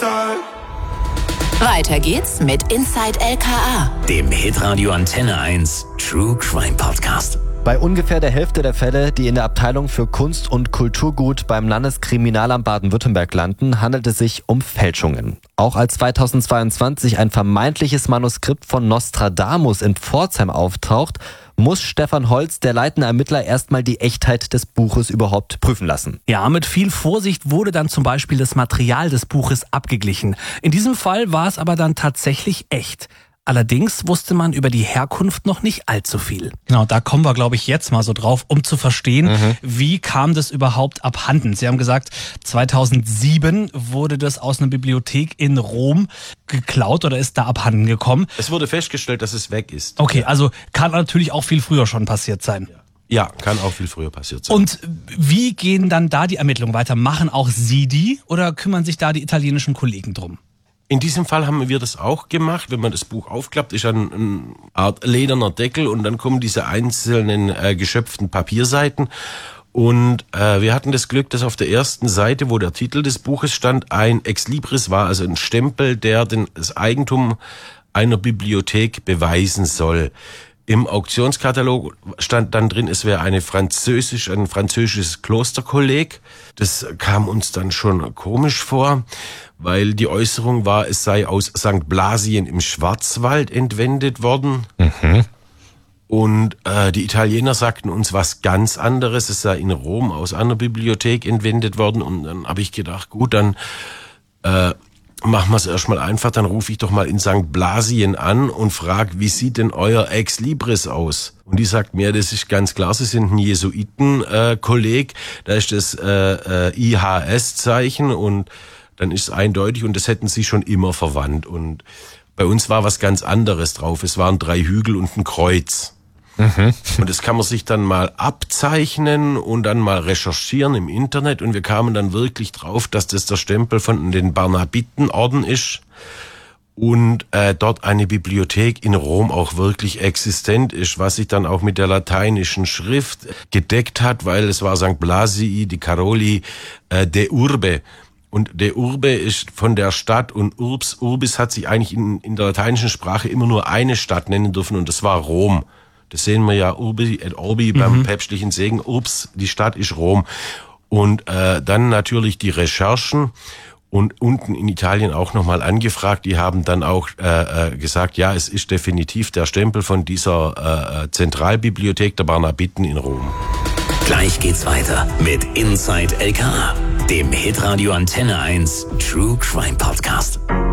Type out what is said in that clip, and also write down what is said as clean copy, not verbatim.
Inside. Weiter geht's mit Inside LKA, dem Hitradio Antenne 1 True Crime Podcast. Bei ungefähr der Hälfte der Fälle, die in der Abteilung für Kunst- und Kulturgut beim Landeskriminalamt Baden-Württemberg landen, handelt es sich um Fälschungen. Auch als 2022 ein vermeintliches Manuskript von Nostradamus in Pforzheim auftaucht, muss Stefan Holz, der leitende Ermittler, erstmal die Echtheit des Buches überhaupt prüfen lassen. Ja, mit viel Vorsicht wurde dann zum Beispiel das Material des Buches abgeglichen. In diesem Fall war es aber dann tatsächlich echt. Allerdings wusste man über die Herkunft noch nicht allzu viel. Genau, da kommen wir, glaube ich, jetzt mal so drauf, um zu verstehen, wie kam das überhaupt abhanden. Sie haben gesagt, 2007 wurde das aus einer Bibliothek in Rom geklaut oder ist da abhanden gekommen. Es wurde festgestellt, dass es weg ist. Okay, also kann natürlich auch viel früher schon passiert sein. Ja, kann auch viel früher passiert sein. Und wie gehen dann da die Ermittlungen weiter? Machen auch Sie die oder kümmern sich da die italienischen Kollegen drum? In diesem Fall haben wir das auch gemacht. Wenn man das Buch aufklappt, ist eine Art lederner Deckel und dann kommen diese einzelnen geschöpften Papierseiten. Und wir hatten das Glück, dass auf der ersten Seite, wo der Titel des Buches stand, ein Exlibris war, also ein Stempel, der das Eigentum einer Bibliothek beweisen soll. Im Auktionskatalog stand dann drin, es wäre ein französisches Klosterkolleg. Das kam uns dann schon komisch vor, weil die Äußerung war, es sei aus St. Blasien im Schwarzwald entwendet worden. Und die Italiener sagten uns was ganz anderes. Es sei in Rom aus einer Bibliothek entwendet worden. Und dann habe ich gedacht, gut, dann machen wir es erstmal einfach, dann rufe ich doch mal in St. Blasien an und frage, wie sieht denn euer Ex-Libris aus? Und die sagt mir, das ist ganz klar, sie sind ein Jesuiten-Kolleg, da ist das IHS-Zeichen und dann ist es eindeutig und das hätten sie schon immer verwandt. Und bei uns war was ganz anderes drauf, es waren 3 Hügel und ein Kreuz. Und das kann man sich dann mal abzeichnen und dann mal recherchieren im Internet und wir kamen dann wirklich drauf, dass das der Stempel von den Barnabitenorden ist und dort eine Bibliothek in Rom auch wirklich existent ist, was sich dann auch mit der lateinischen Schrift gedeckt hat, weil es war St. Blasii di Caroli de Urbe. Und de Urbe ist von der Stadt und Urbis hat sich eigentlich in der lateinischen Sprache immer nur eine Stadt nennen dürfen und das war Rom. Das sehen wir ja Urbi et Orbi beim päpstlichen Segen. Urbs, die Stadt ist Rom. Und dann natürlich die Recherchen und unten in Italien auch nochmal angefragt. Die haben dann auch gesagt, ja, es ist definitiv der Stempel von dieser Zentralbibliothek der Barnabiten in Rom. Gleich geht's weiter mit Inside LKA, dem Hitradio Antenne 1 True Crime Podcast.